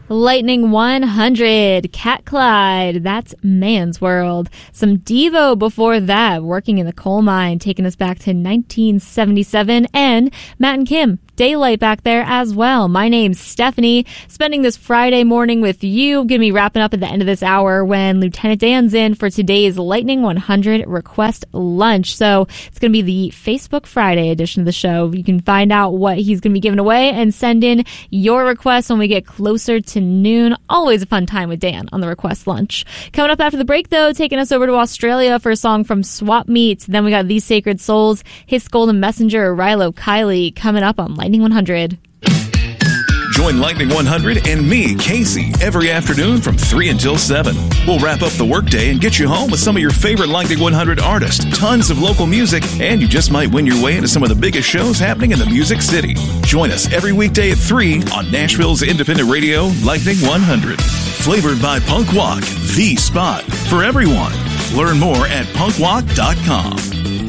Lightning 100, Cat Clyde, that's Man's World. Some Devo before that, Working in the Coal Mine, taking us back to 1977. And Matt and Kim, Daylight back there as well. My name's Stephanie, spending this Friday morning with you. Gonna be wrapping up at the end of this hour when Lieutenant Dan's in for today's Lightning 100 request lunch. So it's gonna be the Facebook Friday edition of the show. You can find out what he's gonna be giving away and send in your requests when we get closer to noon. Always a fun time with Dan on the request lunch. Coming up after the break, though, taking us over to Australia for a song from Swap Meet. Then we got These Sacred Souls, His Golden Messenger, Rilo Kiley, coming up on Lightning 100. Join Lightning 100 and me, Casey, every afternoon from 3 until 7. We'll wrap up the workday and get you home with some of your favorite Lightning 100 artists, tons of local music, and you just might win your way into some of the biggest shows happening in the Music City. Join us every weekday at 3 on Nashville's independent radio, Lightning 100. Flavored by Punk Walk, the spot for everyone. Learn more at punkwalk.com.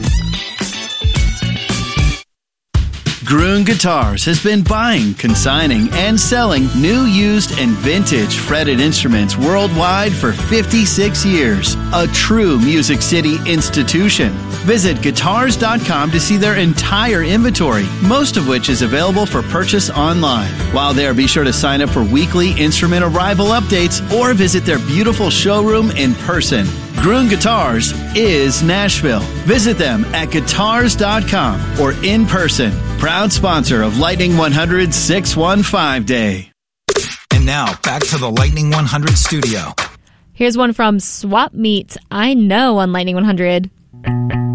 Gruen Guitars has been buying, consigning, and selling new, used, and vintage fretted instruments worldwide for 56 years. A true Music City institution. Visit guitars.com to see their entire inventory, most of which is available for purchase online. While there, be sure to sign up for weekly instrument arrival updates or visit their beautiful showroom in person. Gruen Guitars is Nashville. Visit them at guitars.com or in person. Proud sponsor of Lightning 100 615 Day. And now, back to the Lightning 100 studio. Here's one from Swap Meet, I Know, on Lightning 100.